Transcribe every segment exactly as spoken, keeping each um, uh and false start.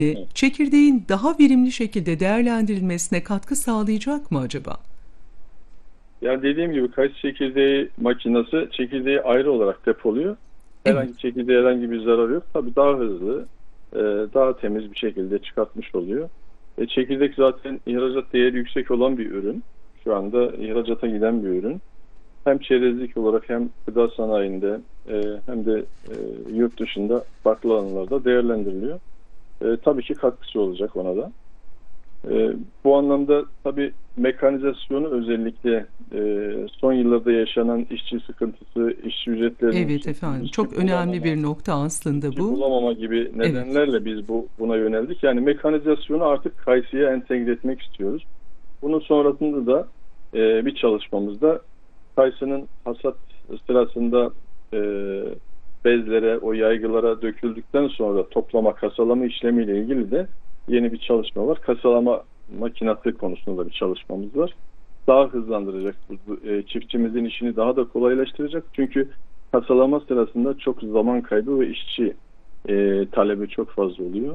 Evet. çekirdeğin daha verimli şekilde değerlendirilmesine katkı sağlayacak mı acaba? Yani dediğim gibi kayısı çekirdeği makinesi çekirdeği ayrı olarak depoluyor. Evet, Herhangi çekirdeğe herhangi bir zarar yok. Tabii daha hızlı, e, daha temiz bir şekilde çıkartmış oluyor. E, çekirdek zaten ihracat değeri yüksek olan bir ürün. Şu anda ihracata giden bir ürün. Hem çerezlik olarak hem gıda sanayinde e, hem de e, yurt dışında farklı alanlarda değerlendiriliyor. E, tabii ki katkısı olacak ona da. E, bu anlamda tabii mekanizasyonu özellikle e, son yıllarda yaşanan işçi sıkıntısı, işçi ücretlerinin evet yüksek, efendim. işçi Çok önemli bulamama, bir nokta aslında işçi bu. bulamama gibi Evet. nedenlerle biz bu buna yöneldik. Yani mekanizasyonu artık kayısıya entegre etmek istiyoruz. Bunun sonrasında da e, bir çalışmamızda kayısının hasat sırasında e, bezlere, o yaygılara döküldükten sonra toplama, kasalama işlemiyle ilgili de yeni bir çalışma var. Kasalama makinatı konusunda da bir çalışmamız var. Daha hızlandıracak, e, çiftçimizin işini daha da kolaylaştıracak. Çünkü kasalama sırasında çok zaman kaybı ve işçi e, talebi çok fazla oluyor.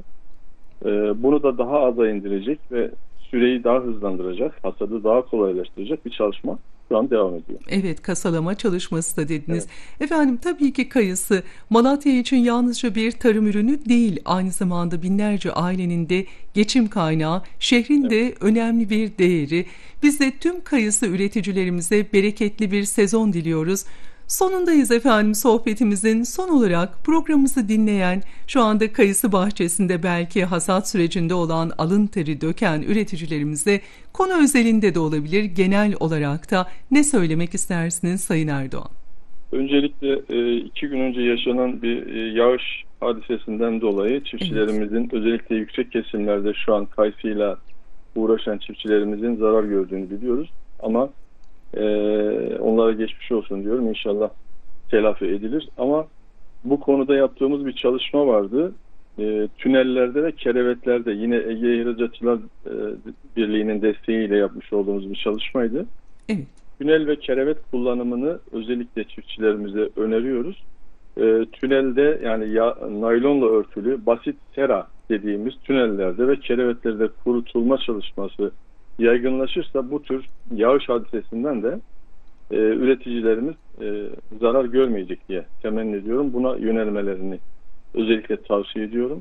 E, bunu da daha aza indirecek ve süreyi daha hızlandıracak, hasadı daha kolaylaştıracak bir çalışma şu an devam ediyor. Evet, kasalama çalışması da dediniz. Evet. Efendim tabii ki kayısı Malatya için yalnızca bir tarım ürünü değil, aynı zamanda binlerce ailenin de geçim kaynağı, şehrin Evet. de önemli bir değeri. Biz de tüm kayısı üreticilerimize bereketli bir sezon diliyoruz. Sonundayız efendim sohbetimizin. Son olarak programımızı dinleyen, şu anda kayısı bahçesinde belki hasat sürecinde olan, alın teri döken üreticilerimize konu özelinde de olabilir, genel olarak da ne söylemek istersiniz Sayın Erdoğan? Öncelikle e, iki gün önce yaşanan bir e, yağış hadisesinden dolayı Evet, çiftçilerimizin özellikle yüksek kesimlerde şu an kayısıyla uğraşan çiftçilerimizin zarar gördüğünü biliyoruz. Ama e, onlara geçmiş olsun diyorum. İnşallah telafi edilir. Ama bu konuda yaptığımız bir çalışma vardı. E, tünellerde ve kerevetlerde yine Ege İhracatçılar e, Birliği'nin desteğiyle yapmış olduğumuz bir çalışmaydı. evet, Tünel ve kerevet kullanımını özellikle çiftçilerimize öneriyoruz. E, tünelde yani ya, naylonla örtülü basit sera dediğimiz tünellerde ve kerevetlerde kurutulma çalışması yaygınlaşırsa bu tür yağış hadisesinden de e, üreticilerimiz e, zarar görmeyecek diye temenni ediyorum. Buna yönelmelerini özellikle tavsiye ediyorum.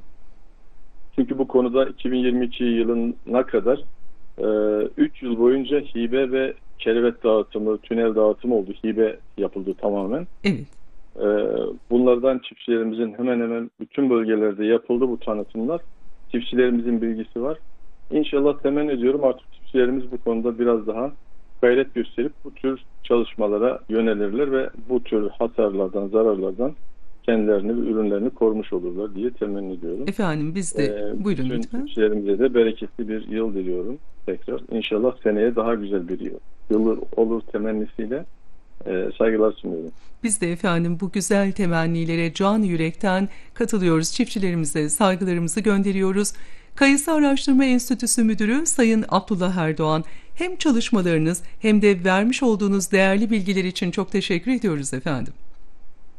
Çünkü bu konuda iki bin yirmi iki yılına kadar üç yıl boyunca hibe ve kerevet dağıtımı, tünel dağıtımı oldu. Hibe yapıldı tamamen. evet. E, bunlardan çiftçilerimizin hemen hemen bütün bölgelerde yapıldı bu tanıtımlar. Çiftçilerimizin bilgisi var. İnşallah temenni ediyorum artık çiftçilerimiz bu konuda biraz daha gayret gösterip bu tür çalışmalara yönelirler ve bu tür hasarlardan, zararlardan kendilerini ve ürünlerini korumuş olurlar diye temenni ediyorum. Efendim biz de Ee, buyurun bütün lütfen. çiftçilerimize de bereketli bir yıl diliyorum tekrar. İnşallah seneye daha güzel bir yıl, yıl olur temennisiyle e, saygılar sunuyorum. Biz de efendim bu güzel temennilere canı yürekten katılıyoruz. Çiftçilerimize saygılarımızı gönderiyoruz. Kayısı Araştırma Enstitüsü Müdürü Sayın Abdullah Erdoğan, hem çalışmalarınız hem de vermiş olduğunuz değerli bilgiler için çok teşekkür ediyoruz efendim.